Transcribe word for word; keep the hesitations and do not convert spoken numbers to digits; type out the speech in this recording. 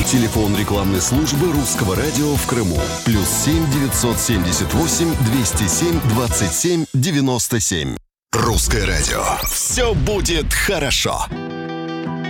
Телефон рекламной службы Русского радио в Крыму. Плюс семь девятьсот семьдесят восемь двести семь двадцать семь девяносто семь. Русское радио. Все будет хорошо.